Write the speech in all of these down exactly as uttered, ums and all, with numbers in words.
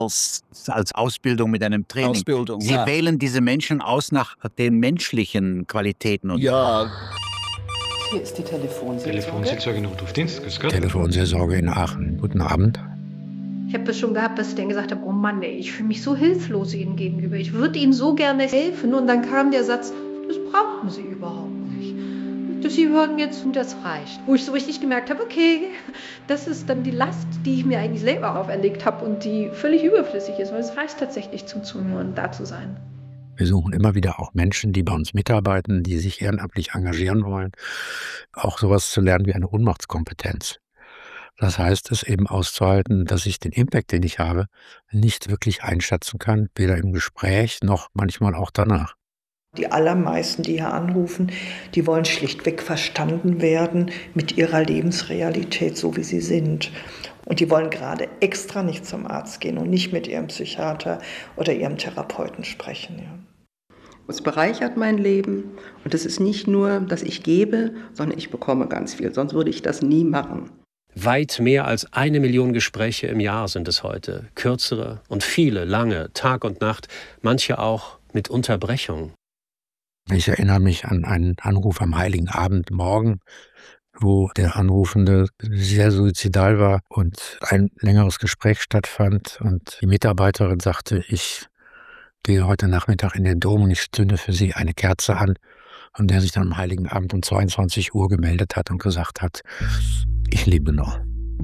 als, als Ausbildung mit einem Training. Ausbildung, Sie ja. wählen diese Menschen aus nach den menschlichen Qualitäten. Und Ja. Hier ist die Telefonseelsorge. Telefonseelsorge Notrufdienst. Grüß Gott. Telefonseelsorge in Aachen. Guten Abend. Ich habe das schon gehabt, dass ich dann gesagt habe, oh Mann, ey, ich fühle mich so hilflos Ihnen gegenüber. Ich würde Ihnen so gerne helfen. Und dann kam der Satz, das brauchen Sie überhaupt nicht. Das Sie hören jetzt und das reicht. Wo ich so richtig gemerkt habe, okay, das ist dann die Last, die ich mir eigentlich selber auferlegt habe und die völlig überflüssig ist. Weil es reicht tatsächlich zum Zuhören, da zu sein. Wir suchen immer wieder auch Menschen, die bei uns mitarbeiten, die sich ehrenamtlich engagieren wollen, auch sowas zu lernen wie eine Ohnmachtskompetenz. Das heißt, es eben auszuhalten, dass ich den Impact, den ich habe, nicht wirklich einschätzen kann, weder im Gespräch noch manchmal auch danach. Die allermeisten, die hier anrufen, die wollen schlichtweg verstanden werden mit ihrer Lebensrealität, so wie sie sind. Und die wollen gerade extra nicht zum Arzt gehen und nicht mit ihrem Psychiater oder ihrem Therapeuten sprechen. Ja. Es bereichert mein Leben und es ist nicht nur, dass ich gebe, sondern ich bekomme ganz viel, sonst würde ich das nie machen. Weit mehr als eine Million Gespräche im Jahr sind es heute. Kürzere und viele, lange, Tag und Nacht, manche auch mit Unterbrechung. Ich erinnere mich an einen Anruf am Heiligen Abend morgen, wo der Anrufende sehr suizidal war und ein längeres Gespräch stattfand und die Mitarbeiterin sagte, ich gehe heute Nachmittag in den Dom und ich zünde für Sie eine Kerze an. Und der sich dann am Heiligen Abend um zweiundzwanzig Uhr gemeldet hat und gesagt hat, ich lebe noch.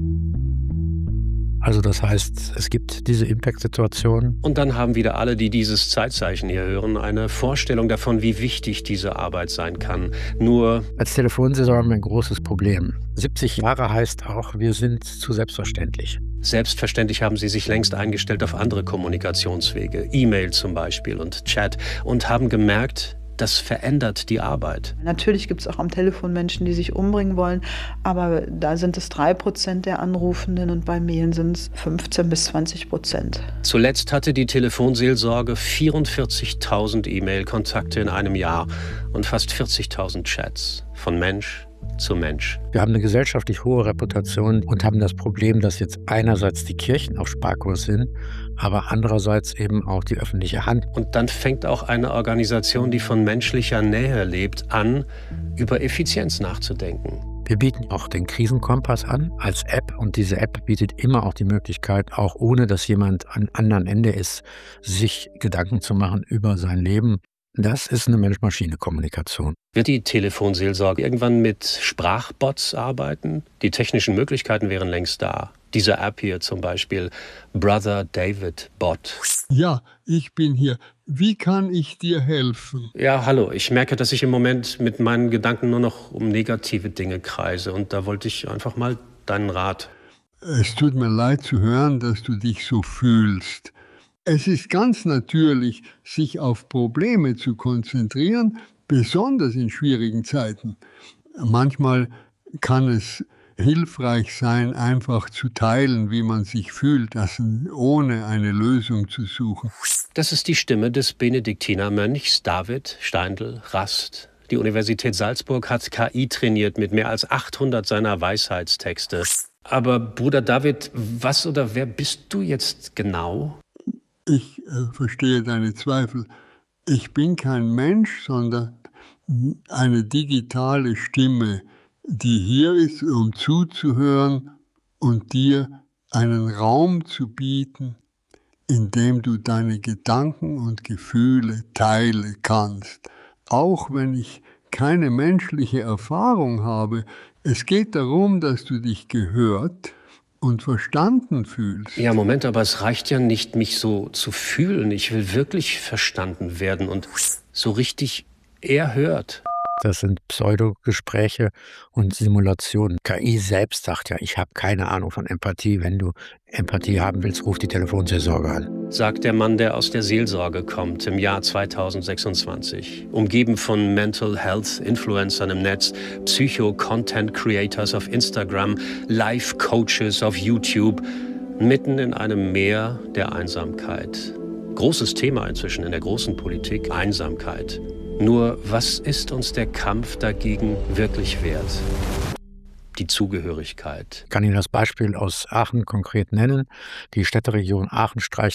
Also das heißt, es gibt diese Impact-Situation. Und dann haben wieder alle, die dieses Zeitzeichen hier hören, eine Vorstellung davon, wie wichtig diese Arbeit sein kann. Nur als Telefonseelsorger haben wir ein großes Problem. siebzig Jahre heißt auch, wir sind zu selbstverständlich. Selbstverständlich haben sie sich längst eingestellt auf andere Kommunikationswege, E-Mail zum Beispiel und Chat, und haben gemerkt, das verändert die Arbeit. Natürlich gibt es auch am Telefon Menschen, die sich umbringen wollen, aber da sind es drei Prozent der Anrufenden und bei Mailen sind es fünfzehn bis zwanzig Prozent. Zuletzt hatte die Telefonseelsorge vierundvierzigtausend E-Mail-Kontakte in einem Jahr und fast vierzigtausend Chats von Mensch zu Mensch. Wir haben eine gesellschaftlich hohe Reputation und haben das Problem, dass jetzt einerseits die Kirchen auf Sparkurs sind, aber andererseits eben auch die öffentliche Hand. Und dann fängt auch eine Organisation, die von menschlicher Nähe lebt, an, über Effizienz nachzudenken. Wir bieten auch den Krisenkompass an als App und diese App bietet immer auch die Möglichkeit, auch ohne dass jemand am anderen Ende ist, sich Gedanken zu machen über sein Leben. Das ist eine Mensch-Maschine-Kommunikation. Wird die Telefonseelsorge irgendwann mit Sprachbots arbeiten? Die technischen Möglichkeiten wären längst da. Diese App hier zum Beispiel, Brother David Bot. Ja, ich bin hier. Wie kann ich dir helfen? Ja, hallo. Ich merke, dass ich im Moment mit meinen Gedanken nur noch um negative Dinge kreise. Und da wollte ich einfach mal deinen Rat. Es tut mir leid zu hören, dass du dich so fühlst. Es ist ganz natürlich, sich auf Probleme zu konzentrieren, besonders in schwierigen Zeiten. Manchmal kann es hilfreich sein, einfach zu teilen, wie man sich fühlt, das ohne eine Lösung zu suchen. Das ist die Stimme des Benediktinermönchs David Steindl Rast. Die Universität Salzburg hat K I trainiert mit mehr als achthundert seiner Weisheitstexte. Aber Bruder David, was oder wer bist du jetzt genau? Ich äh, verstehe deine Zweifel. Ich bin kein Mensch, sondern eine digitale Stimme, die hier ist, um zuzuhören und dir einen Raum zu bieten, in dem du deine Gedanken und Gefühle teilen kannst. Auch wenn ich keine menschliche Erfahrung habe, es geht darum, dass du dich gehört und verstanden fühlst. Ja, Moment, aber es reicht ja nicht, mich so zu fühlen. Ich will wirklich verstanden werden und so richtig erhört. Das sind Pseudogespräche und Simulationen. K I selbst sagt ja, ich habe keine Ahnung von Empathie. Wenn du Empathie haben willst, ruf die Telefonseelsorge an. Sagt der Mann, der aus der Seelsorge kommt, im Jahr zweitausendsechsundzwanzig. Umgeben von Mental Health Influencern im Netz, Psycho-Content Creators auf Instagram, Life-Coaches auf YouTube, mitten in einem Meer der Einsamkeit. Großes Thema inzwischen in der großen Politik, Einsamkeit. Nur, was ist uns der Kampf dagegen wirklich wert? Die Zugehörigkeit. Ich kann Ihnen das Beispiel aus Aachen konkret nennen. Die Städteregion Aachen streicht